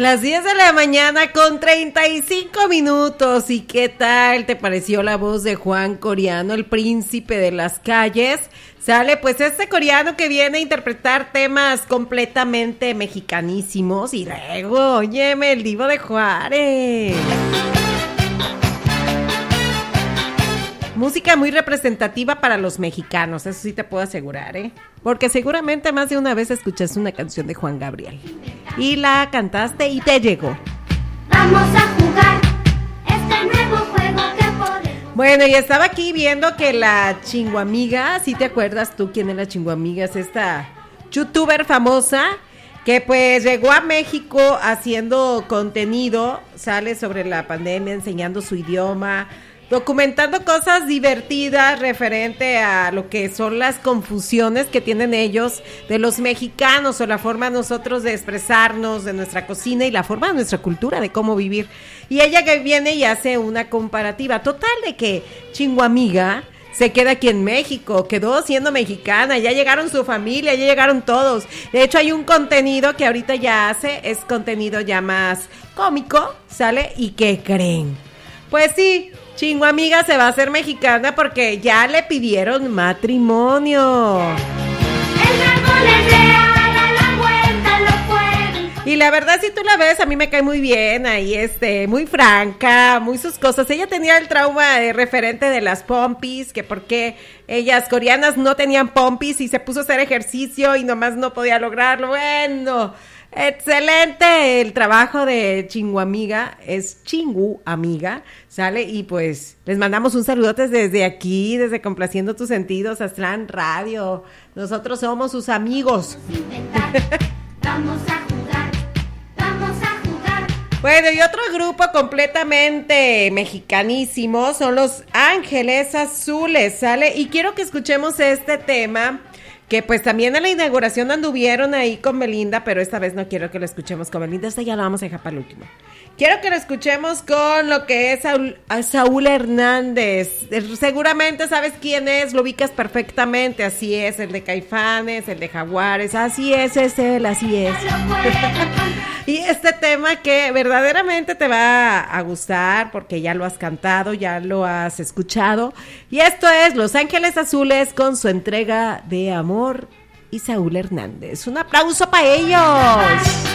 Las 10 de la mañana con 35 minutos. ¿Y qué tal te pareció la voz de Juan Coriano, el príncipe de las calles? Sale pues este coreano que viene a interpretar temas completamente mexicanísimos. Y luego, óyeme, el Divo de Juárez. Música muy representativa para los mexicanos, eso sí te puedo asegurar, ¿eh? Porque seguramente más de una vez escuchaste una canción de Juan Gabriel y la cantaste y te llegó. Vamos a jugar este nuevo juego que podemos. Bueno, y estaba aquí viendo que la Chinguamiga, ¿sí te acuerdas tú quién es la Chinguamiga? Es esta youtuber famosa que pues llegó a México haciendo contenido, sale sobre la pandemia, enseñando su idioma, documentando cosas divertidas referente a lo que son las confusiones que tienen ellos de los mexicanos o la forma nosotros de expresarnos, de nuestra cocina y la forma de nuestra cultura, de cómo vivir. Y ella que viene y hace una comparativa total de que Chinguamiga se queda aquí en México, quedó siendo mexicana, ya llegaron su familia, ya llegaron todos. De hecho hay un contenido que ahorita ya hace, es contenido ya más cómico, ¿sale? ¿Y qué creen? Pues sí, Chinguamiga se va a hacer mexicana porque ya le pidieron matrimonio. El árbol es real, a la vuelta lo pueden. Y la verdad, si tú la ves, a mí me cae muy bien, ahí muy franca, muy sus cosas. Ella tenía el trauma referente de las pompis, que porque ellas coreanas no tenían pompis y se puso a hacer ejercicio y nomás no podía lograrlo. Bueno, excelente el trabajo de Chinguamiga, es Chingu Amiga, ¿sale? Y pues les mandamos un saludote desde aquí, desde Complaciendo Tus Sentidos, Aztlán Radio. Nosotros somos sus amigos. Vamos a jugar, vamos a jugar. Bueno, y otro grupo completamente mexicanísimo son los Ángeles Azules, ¿sale? Y quiero que escuchemos este tema, que pues también en la inauguración anduvieron ahí con Belinda, pero esta vez no quiero que lo escuchemos con Belinda, esta ya la vamos a dejar para el último. Quiero que lo escuchemos con lo que es Saúl Hernández. Seguramente sabes quién es, lo ubicas perfectamente, así es, el de Caifanes, el de Jaguares, así es él, así es. Y este tema que verdaderamente te va a gustar porque ya lo has cantado, ya lo has escuchado. Y esto es Los Ángeles Azules con su entrega de amor y Saúl Hernández. Un aplauso para ellos.